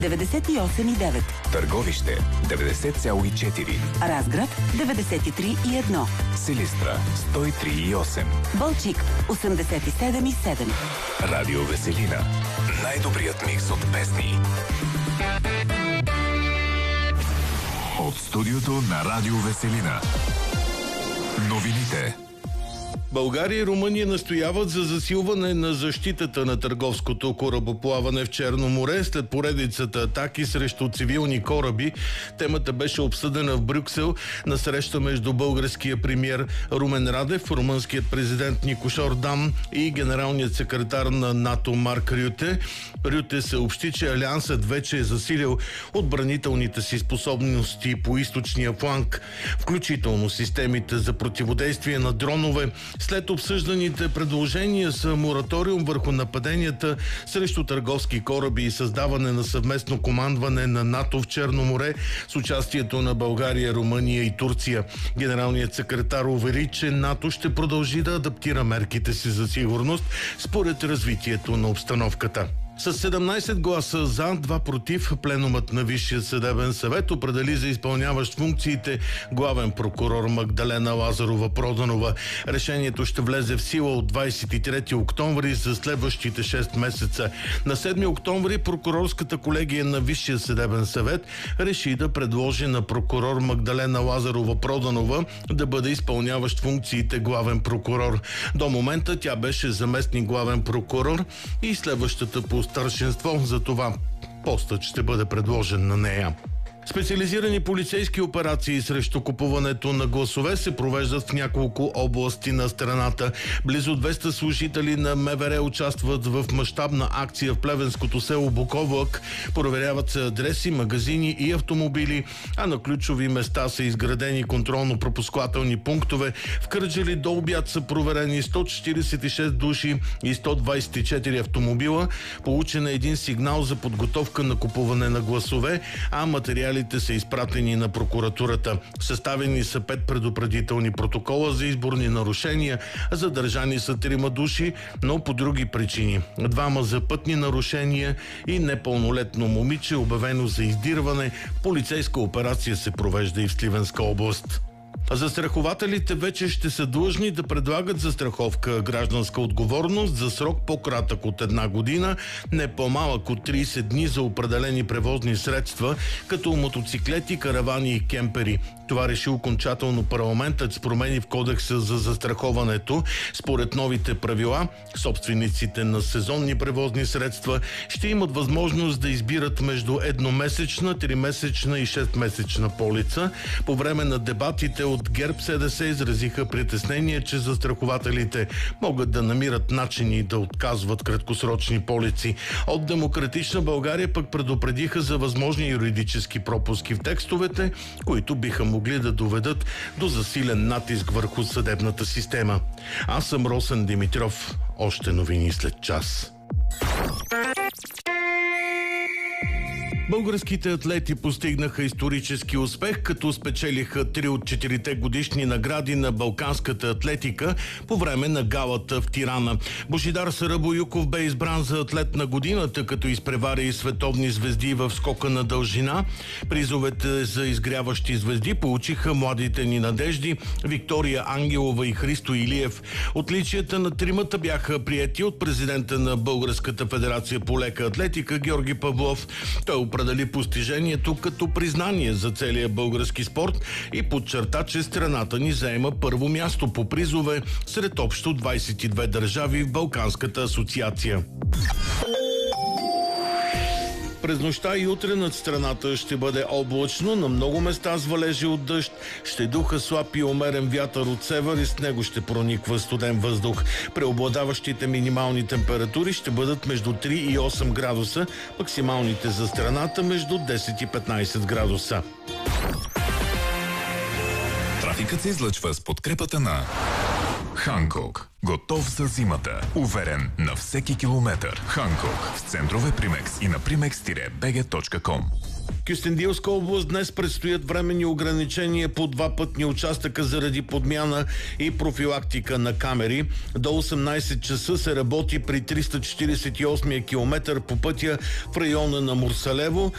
98,9. Търговище 90,4. Разград 93,1. Силистра 103,8. Балчик 87,7. Радио Веселина. Най-добрият микс от песни. От студиото на Радио Веселина. Новините. България и Румъния настояват за засилване на защитата на търговското корабоплаване в Черно море след поредицата атаки срещу цивилни кораби. Темата беше обсъдена в Брюксел на среща между българския премиер Румен Радев, румънският президент Никош Ордан и генералният секретар на НАТО Марк Рюте. Рюте съобщи, че Алиансът вече е засилил отбранителните си способности по източния фланг, включително системите за противодействие на дронове. След обсъжданите предложения за мораториум върху нападенията срещу търговски кораби и създаване на съвместно командване на НАТО в Черно море с участието на България, Румъния и Турция. Генералният секретар увери, че НАТО ще продължи да адаптира мерките си за сигурност според развитието на обстановката. С 17 гласа за, 2 против, пленумът на Висшия съдебен съвет определи за изпълняващ функциите главен прокурор Магдалена Лазарова-Проданова. Решението ще влезе в сила от 23 октомври за следващите 6 месеца. На 7 октомври прокурорската колегия на Висшия съдебен съвет реши да предложи на прокурор Магдалена Лазарова-Проданова да бъде изпълняващ функциите главен прокурор. До момента тя беше заместник главен прокурор и следващата по старшинство, за това постът ще бъде предложен на нея. Специализирани полицейски операции срещу купуването на гласове се провеждат в няколко области на страната. Близо 200 служители на МВР участват в мащабна акция в плевенското село Буковлък. Проверяват се адреси, магазини и автомобили, а на ключови места са изградени контролно-пропускателни пунктове. В Кърджали до обяд са проверени 146 души и 124 автомобила. Получен е един сигнал за подготовка на купуване на гласове, а материалите са изпратени на прокуратурата. Съставени са 5 предупредителни протокола за изборни нарушения. Задържани са 3 души, но по други причини. 2 за пътни нарушения и непълнолетно момиче, обявено за издирване. Полицейска операция се провежда и в Сливенска област. Застрахователите вече ще са длъжни да предлагат застраховка гражданска отговорност за срок по-кратък от 1 година, не по-малък от 30 дни за определени превозни средства, като мотоциклети, каравани и кемпери. Това реши окончателно парламентът с промени в кодекса за застраховането. Според новите правила, собствениците на сезонни превозни средства ще имат възможност да избират между едномесечна, 3-месечна и 6-месечна полица. По време на дебатите от ГЕРБ-СДС изразиха притеснение, че застрахователите могат да намират начини да отказват краткосрочни полици. От Демократична България пък предупредиха за възможни юридически пропуски в текстовете, които биха могли да доведат до засилен натиск върху съдебната система. Аз съм Росен Димитров. Още новини след час. Българските атлети постигнаха исторически успех, като спечелиха 3 от 4 годишни награди на балканската атлетика по време на галата в Тирана. Божидар Сарабоюков бе избран за атлет на годината, като изпревари и световни звезди в скока на дължина. Призовете за изгряващи звезди получиха младите ни надежди Виктория Ангелова и Христо Илиев. Отличията на тримата бяха приети от президента на Българската федерация по лека атлетика Георги Павлов. Той определи постижението като признание за целия български спорт и подчерта, че страната ни заема първо място по призове сред общо 22 държави в Балканската асоциация. През нощта и утре над страната ще бъде облачно, на много места с валежи от дъжд, ще духа слаб и умерен вятър от север и с него ще прониква студен въздух. Преобладаващите минимални температури ще бъдат между 3 и 8 градуса, максималните за страната между 10 и 15 градуса. Трафикът се излъчва с подкрепата на Ханкок. Готов за зимата. Уверен на всеки километър. Ханкок. В центрове Примекс и на primex-bg.com. Кюстендилска област днес предстоят временни ограничения по 2 пътни участъка заради подмяна и профилактика на камери. До 18 часа се работи при 348 км по пътя в района на Мурсалево.